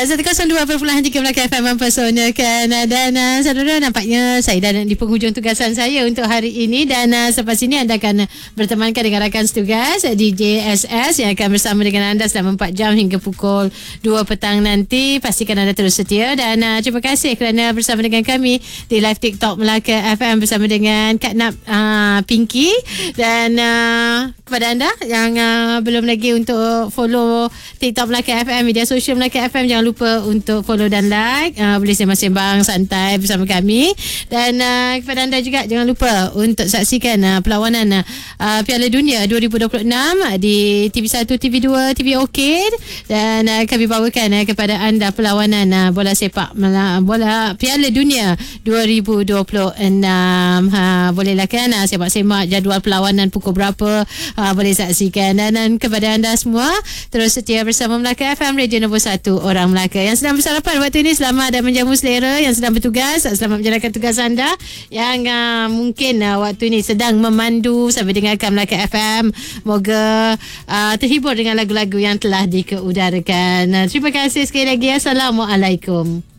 102.3 Melaka FM mempersonakan. Dan saudara, nampaknya saya dah di penghujung tugasan saya untuk hari ini. Dan selepas ini anda akan bertemankan dengan rakan setugas DJ SS yang akan bersama dengan anda selama 4 jam hingga pukul 2 petang nanti. Pastikan anda terus setia. Dan terima kasih kerana bersama dengan kami di live TikTok Melaka FM bersama dengan Kak Nap Pinky. Dan kepada anda yang belum lagi untuk follow TikTok Melaka FM, media sosial Melaka FM, jangan lupa untuk follow dan like. Boleh sembang-sembang santai bersama kami. Dan kepada anda juga jangan lupa untuk saksikan perlawanan Piala Dunia 2026 di TV1, TV2, TV Orchid. Dan kami bawakan kepada anda perlawanan bola sepak bola Piala Dunia 2026. Bolehlah kan semak-semak jadual perlawanan pukul berapa, boleh saksikan. Dan kepada anda semua, terus setia bersama Melaka FM, radio nombor 1 orang Melaka. Yang sedang bersarapan waktu ini, selamat dan menjamu selera. Yang sedang bertugas, selamat menjalankan tugas anda. Yang mungkin waktu ini sedang memandu sambil dengarkan Melaka FM, moga terhibur dengan lagu-lagu yang telah dikeudarakan. Terima kasih sekali lagi. Assalamualaikum.